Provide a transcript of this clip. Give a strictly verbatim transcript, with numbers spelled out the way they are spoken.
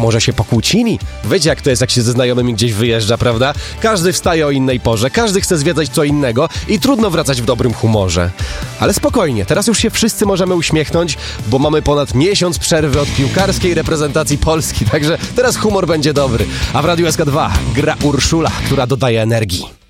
może się pokłócili? Wiecie, jak to jest, jak się ze znajomymi gdzieś wyjeżdża, prawda? Każdy wstaje o innej porze, każdy chce zwiedzać co innego i trudno wracać w dobrym humorze. Ale spokojnie, teraz już się wszyscy możemy uśmiechnąć, bo mamy ponad miesiąc przerwy od piłkarskiej reprezentacji Polski, także teraz humor będzie dobry. A w Radiu S K dwa gra Urszula, która dodaje energii.